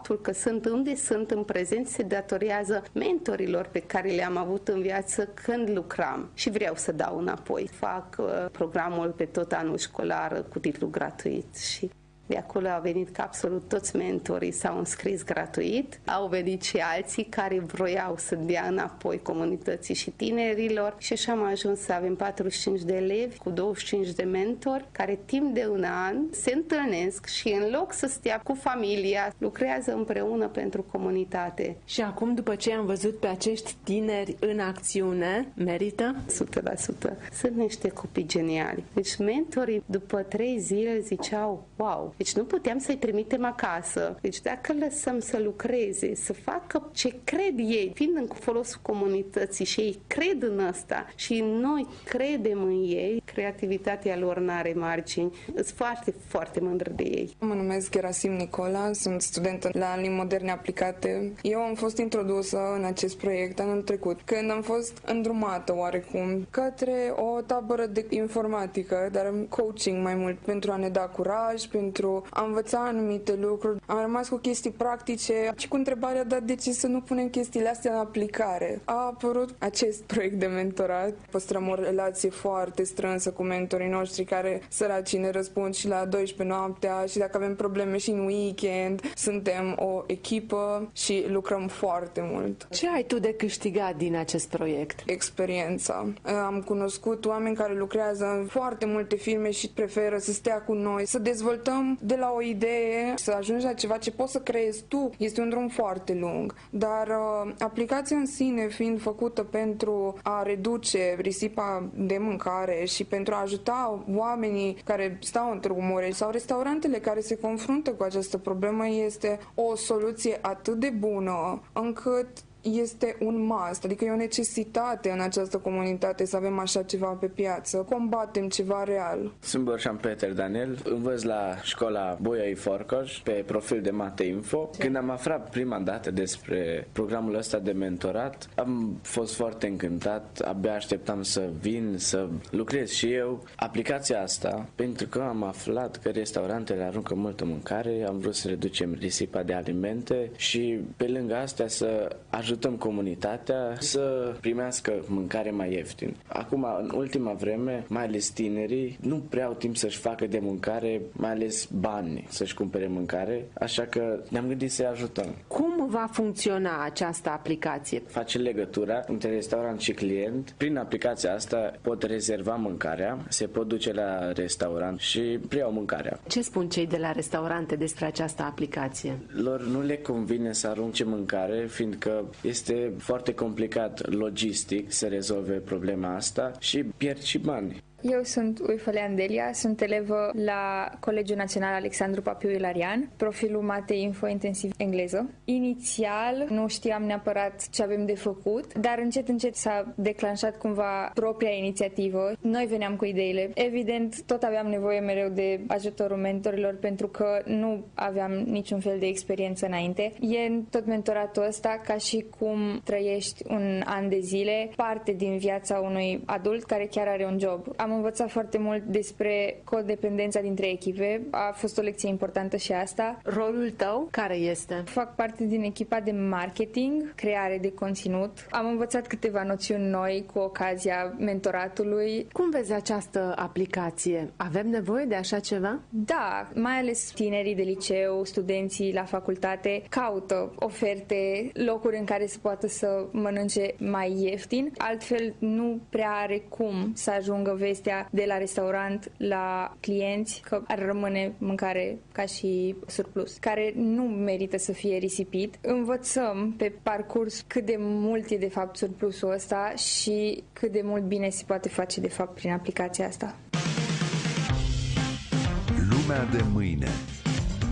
faptul că sunt unde sunt în prezent se datorează mentorilor pe care le-am avut în viață când lucram și vreau să dau înapoi. Fac programul pe tot anul școlar cu titlu gratuit și de acolo au venit că absolut toți mentorii s-au înscris gratuit. Au venit și alții care vroiau să dea înapoi comunității și tinerilor și așa am ajuns să avem 45 de elevi cu 25 de mentori care timp de un an se întâlnesc și în loc să stea cu familia, lucrează împreună pentru comunitate. Și acum, după ce am văzut pe acești tineri în acțiune, merită? 100%. Sunt niște copii geniali. Deci mentorii după 3 zile ziceau, wow, deci nu puteam să-i trimitem acasă. Deci dacă lăsăm să lucreze, să facă ce cred ei, fiind în folosul comunității și ei cred în asta și noi credem în ei, creativitatea lor n-are margini. Sunt foarte, foarte mândră de ei. Mă numesc Gerasim Nicola, sunt studentă la limbi moderne aplicate. Eu am fost introdusă în acest proiect anul trecut, când am fost îndrumată oarecum către o tabără de informatică, dar coaching mai mult, pentru a ne da curaj, pentru a învăța anumite lucruri. Am rămas cu chestii practice și cu întrebarea, dar de ce să nu punem chestiile astea în aplicare? A apărut acest proiect de mentorat. Păstrăm o relație foarte strânsă cu mentorii noștri care săracii ne răspund și la 12 noaptea și dacă avem probleme și în weekend. Suntem o echipă și lucrăm foarte mult. Ce ai tu de câștigat din acest proiect? Experiența. Am cunoscut oameni care lucrează în foarte multe firme și preferă să stea cu noi, să dezvoltăm de la o idee, să ajungi la ceva ce poți să creezi tu. Este un drum foarte lung, dar aplicația în sine fiind făcută pentru a reduce risipa de mâncare și pentru a ajuta oamenii care stau în drumuri sau restaurantele care se confruntă cu această problemă, este o soluție atât de bună încât este un must, adică e o necesitate în această comunitate să avem așa ceva pe piață. Combatem ceva real. Sunt Borșan Peter Daniel, învăț la școala Bolyai Farkas pe profil de Mate Info. Când am aflat prima dată despre programul ăsta de mentorat, am fost foarte încântat, abia așteptam să vin, să lucrez și eu. Aplicația asta, pentru că am aflat că restaurantele aruncă multă mâncare, am vrut să reducem risipa de alimente și pe lângă astea să ajutăm comunitatea să primească mâncare mai ieftin. Acum, în ultima vreme, mai ales tinerii, nu prea au timp să-și facă de mâncare, mai ales bani să-și cumpere mâncare, așa că ne-am gândit să-i ajutăm. Cum va funcționa această aplicație? Face legătura între restaurant și client. Prin aplicația asta pot rezerva mâncarea, se pot duce la restaurant și preiau mâncarea. Ce spun cei de la restaurante despre această aplicație? Lor nu le convine să arunce mâncare, fiindcă este foarte complicat logistic să rezolve problema asta și pierd și bani. Eu sunt Uifălean Delia, sunt elevă la Colegiul Național Alexandru Papiu Ilarian, profilul Mate Info intensiv engleză. Inițial nu știam neapărat ce avem de făcut, dar încet s-a declanșat cumva propria inițiativă. Noi veneam cu ideile. Evident, tot aveam nevoie mereu de ajutorul mentorilor pentru că nu aveam niciun fel de experiență înainte. E tot mentoratul ăsta ca și cum trăiești un an de zile, parte din viața unui adult care chiar are un job. Am învățat foarte mult despre codependența dintre echipe. A fost o lecție importantă și asta. Rolul tău care este? Fac parte din echipa de marketing, creare de conținut. Am învățat câteva noțiuni noi cu ocazia mentoratului. Cum vezi această aplicație? Avem nevoie de așa ceva? Da, mai ales tinerii de liceu, studenții la facultate caută oferte, locuri în care se poată să mănânce mai ieftin. Altfel nu prea are cum să ajungă vestea de la restaurant la clienți că ar rămâne mâncare ca și surplus, care nu merită să fie risipit. Învățăm pe parcurs cât de mult e de fapt surplusul ăsta și cât de mult bine se poate face de fapt prin aplicația asta. Lumea de mâine.